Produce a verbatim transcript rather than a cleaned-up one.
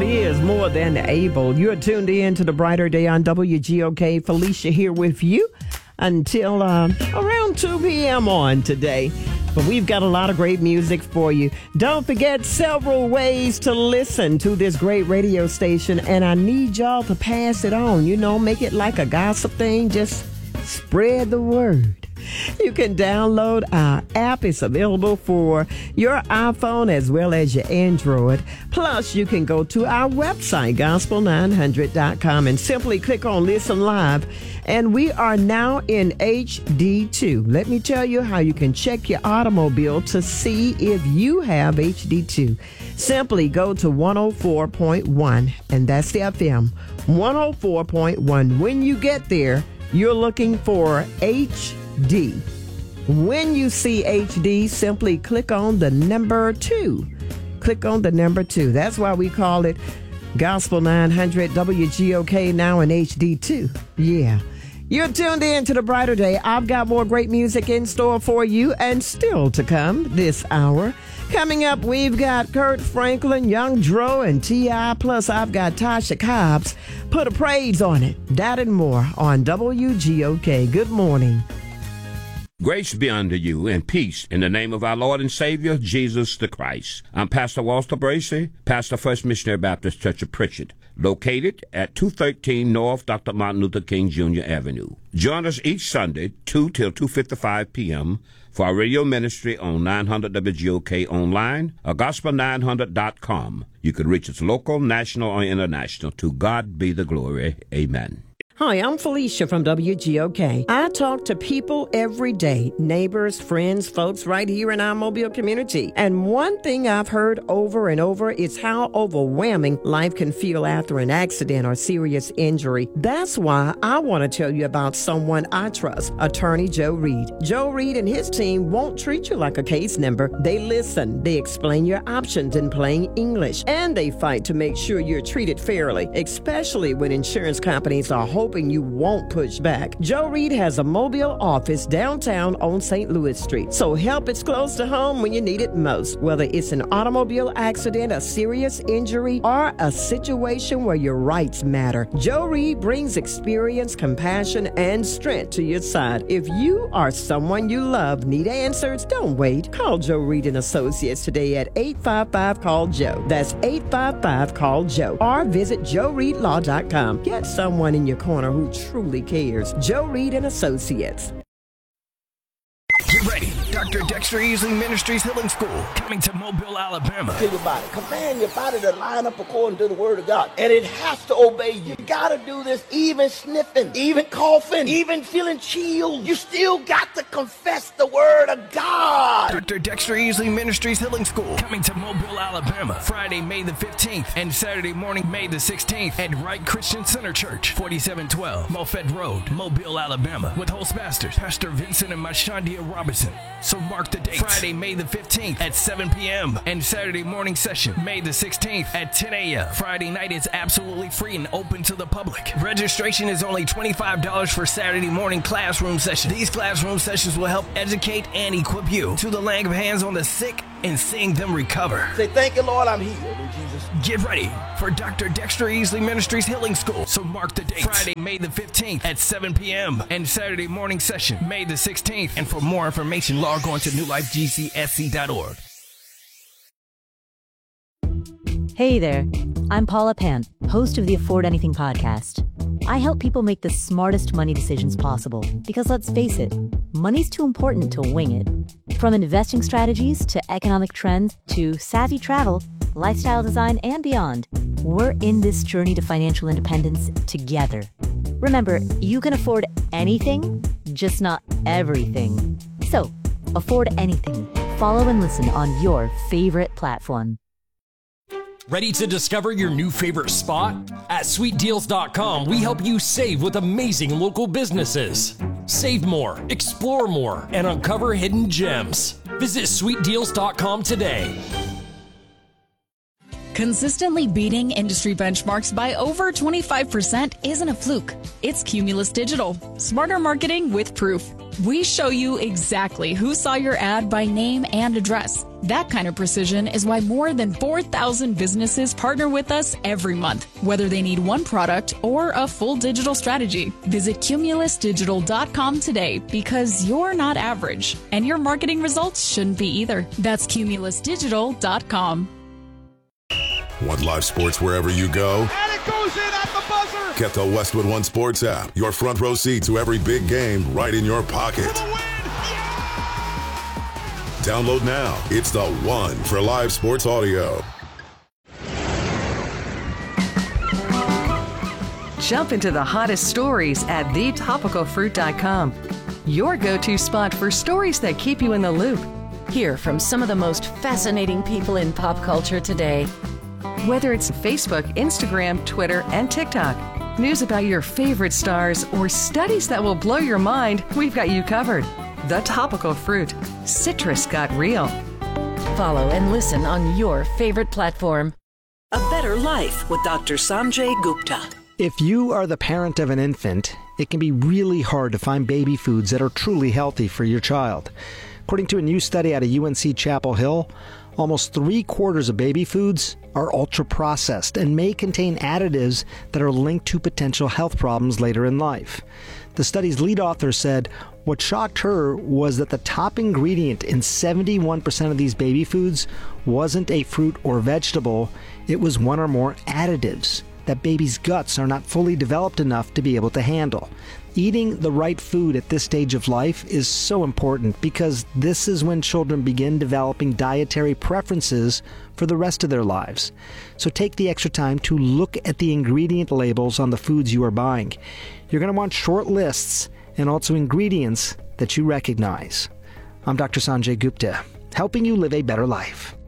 certainly is more than able. You're tuned in to the Brighter Day on W G O K. Felicia here with you until uh, around two p.m. on today. But we've got a lot of great music for you. Don't forget several ways to listen to this great radio station. And I need y'all to pass it on. You know, make it like a gossip thing. Just spread the word. You can download our app. It's available for your iPhone as well as your Android. Plus, you can go to our website, gospel nine hundred dot com, and simply click on Listen Live. And we are now in H D two. Let me tell you how you can check your automobile to see if you have H D two. Simply go to one oh four point one, and that's the F M, one oh four point one. When you get there, you're looking for H D. When you see H D, simply click on the number two. Click on the number two. That's why we call it Gospel nine hundred W G O K now in H D two. Yeah. You're tuned in to the Brighter Day. I've got more great music in store for you and still to come this hour. Coming up, we've got Kurt Franklin, Young Dro, and T I Plus I've got Tasha Cobbs. Put a praise on it. That and more on W G O K. Good morning. Grace be unto you and peace in the name of our Lord and Savior, Jesus the Christ. I'm Pastor Walter Bracey, pastor First Missionary Baptist Church of Pritchard, located at two thirteen North Doctor Martin Luther King Junior Avenue. Join us each Sunday, two till two fifty-five p.m., for our radio ministry on nine hundred W G O K online or gospel nine hundred dot com. You can reach us local, national, or international. To God be the glory. Amen. Hi, I'm Felicia from W G O K. I talk to people every day, neighbors, friends, folks right here in our Mobile community. And one thing I've heard over and over is how overwhelming life can feel after an accident or serious injury. That's why I want to tell you about someone I trust, Attorney Joe Reed. Joe Reed and his team won't treat you like a case number. They listen, they explain your options in plain English, and they fight to make sure you're treated fairly, especially when insurance companies are holding hoping you won't push back. Joe Reed has a mobile office downtown on Saint Louis Street, so help is close to home when you need it most. Whether it's an automobile accident, a serious injury, or a situation where your rights matter, Joe Reed brings experience, compassion, and strength to your side. If you or someone you love need answers, don't wait. Call Joe Reed and Associates today at eight five five, call Joe. That's eight five five, call Joe. Or visit joe reed law dot com. Get someone in your corner who truly cares. Joe Reed and Associates. Get ready. Doctor Dexter Easley Ministries Healing School, coming to Mobile, Alabama. Tell your body, command your body to line up according to the word of God. And it has to obey you. You got to do this even sniffing, even coughing, even feeling chills. You still got to confess the word of God. Doctor Dexter Easley Ministries Healing School, coming to Mobile, Alabama, Friday, May the fifteenth, and Saturday morning, May the sixteenth, at Wright Christian Center Church, forty-seven twelve Moffett Road, Mobile, Alabama, with host pastors, Pastor Vincent and Mashandia Robinson. So mark the date, Friday, May the fifteenth at seven p.m. and Saturday morning session, May the sixteenth at ten a.m. Friday night is absolutely free and open to the public. Registration is only twenty-five dollars for Saturday morning classroom session. These classroom sessions will help educate and equip you to the laying of hands on the sick and seeing them recover. Say, thank you, Lord, I'm healed in Jesus. Get ready for Doctor Dexter Easley Ministries Healing School. So mark the date, Friday, May the fifteenth at seven p.m. and Saturday morning session, May the sixteenth. And for more information, log on to new life g c s c dot org. Hey there, I'm Paula Pant, host of the Afford Anything podcast. I help people make the smartest money decisions possible because, let's face it, money's too important to wing it. From investing strategies to economic trends to savvy travel, lifestyle design, and beyond, we're in this journey to financial independence together. Remember, you can afford anything, just not everything. So, afford anything. Follow and listen on your favorite platform. Ready to discover your new favorite spot? At sweet deals dot com, we help you save with amazing local businesses. Save more, explore more, and uncover hidden gems. Visit sweet deals dot com today. Consistently beating industry benchmarks by over twenty-five percent isn't a fluke. It's Cumulus Digital. Smarter marketing with proof. We show you exactly who saw your ad by name and address. That kind of precision is why more than four thousand businesses partner with us every month, whether they need one product or a full digital strategy. Visit cumulus digital dot com today because you're not average, and your marketing results shouldn't be either. That's cumulus digital dot com. Want live sports wherever you go? And it goes in at the buzzer! Get the Westwood One Sports app. Your front row seat to every big game right in your pocket. For the win! Download now. It's the one for live sports audio. Jump into the hottest stories at the topical fruit dot com. Your go-to spot for stories that keep you in the loop. Hear from some of the most fascinating people in pop culture today. Whether it's Facebook, Instagram, Twitter, and TikTok, news about your favorite stars, or studies that will blow your mind, we've got you covered. The Topical Fruit. Citrus got real. Follow and listen on your favorite platform. A Better Life with Doctor Sanjay Gupta. If you are the parent of an infant, it can be really hard to find baby foods that are truly healthy for your child. According to a new study out of U N C Chapel Hill, almost three quarters of baby foods are ultra-processed and may contain additives that are linked to potential health problems later in life. The study's lead author said what shocked her was that the top ingredient in seventy-one percent of these baby foods wasn't a fruit or vegetable, it was one or more additives that babies' guts are not fully developed enough to be able to handle. Eating the right food at this stage of life is so important because this is when children begin developing dietary preferences for the rest of their lives. So take the extra time to look at the ingredient labels on the foods you are buying. You're going to want short lists and also ingredients that you recognize. I'm Doctor Sanjay Gupta, helping you live a better life.